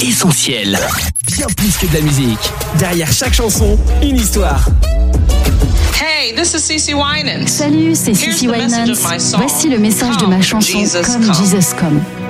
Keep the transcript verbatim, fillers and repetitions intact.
Essentiel. Bien plus que de la musique. Derrière chaque chanson, une histoire. Hey, this is CeCe Winans. Salut, c'est CeCe Winans. Voici le message de ma chanson Come Jesus Come.